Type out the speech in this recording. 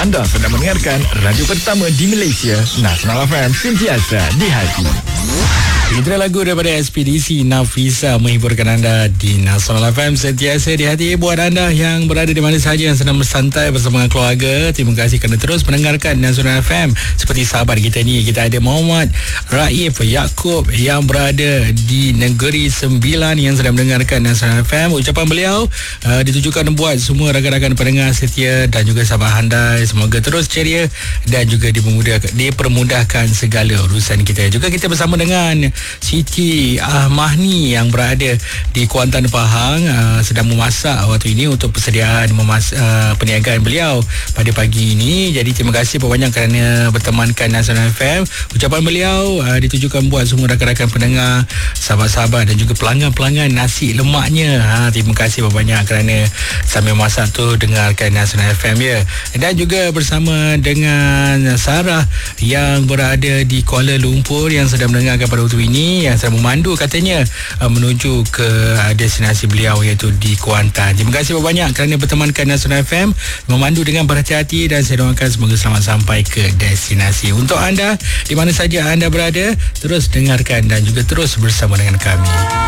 Anda sedang mendengarkan radio pertama di Malaysia, Nasional FM, sentiasa di hati. Itulah lagu daripada Ekspedisi Nafisa menghiburkan anda di Nasional FM, sentiasa di hati. Buat anda yang berada di mana sahaja yang sedang bersantai bersama keluarga, terima kasih kerana terus mendengarkan Nasional FM. Seperti sahabat kita ni, kita ada Muhammad Raif Yaakob yang berada di Negeri Sembilan yang sedang mendengarkan Nasional FM. Ucapan beliau ditujukan buat semua rakan-rakan pendengar setia dan juga sahabat handai. Semoga terus ceria dan juga dipermudahkan segala urusan kita. Juga kita bersama dengan Siti Mahni yang berada di Kuantan Pahang, sedang memasak waktu ini untuk persediaan perniagaan beliau pada pagi ini. Jadi terima kasih banyak kerana bertemankan Nasional FM. Ucapan beliau ditujukan buat semua rakan-rakan pendengar, sahabat-sahabat dan juga pelanggan-pelanggan nasi lemaknya. Terima kasih banyak kerana sambil masak tu dengarkan Nasional FM ya. Dan juga bersama dengan Sarah yang berada di Kuala Lumpur yang sedang mendengarkan pada waktu ini, yang sedang memandu katanya menuju ke destinasi beliau iaitu di Kuantan. Terima kasih banyak kerana bertemankan Nasional FM, memandu dengan berhati-hati, dan saya doakan semoga selamat sampai ke destinasi. Untuk anda di mana saja anda berada, terus dengarkan dan juga terus bersama dengan kami.